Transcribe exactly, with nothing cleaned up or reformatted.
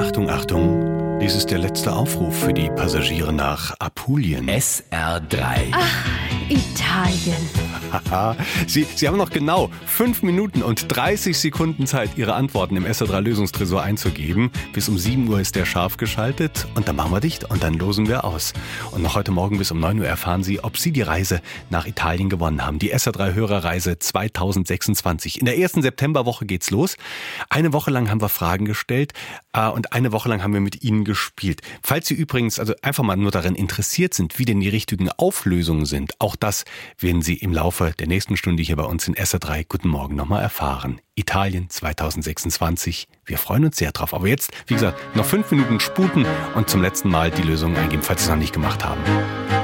Achtung, Achtung. Dies ist der letzte Aufruf für die Passagiere nach Apulien. S R drei. Ach, Italien. Haha, Sie, Sie haben noch genau fünf Minuten und dreißig Sekunden Zeit, Ihre Antworten im S R drei Lösungstresor einzugeben. Bis um sieben Uhr ist der scharf geschaltet und dann machen wir dicht und dann losen wir aus. Und noch heute Morgen bis um neun Uhr erfahren Sie, ob Sie die Reise nach Italien gewonnen haben. Die S R drei Hörerreise zweitausendsechsundzwanzig. In der ersten Septemberwoche geht's los. Eine Woche lang haben wir Fragen gestellt äh, und eine Woche lang haben wir mit Ihnen gespielt. Falls Sie übrigens also einfach mal nur daran interessiert sind, wie denn die richtigen Auflösungen sind, auch das werden Sie im Laufe der nächsten Stunde hier bei uns in S R drei Guten Morgen nochmal erfahren. Italien zweitausendsechsundzwanzig. Wir freuen uns sehr drauf. Aber jetzt, wie gesagt, noch fünf Minuten sputen und zum letzten Mal die Lösungen eingeben, falls Sie es noch nicht gemacht haben.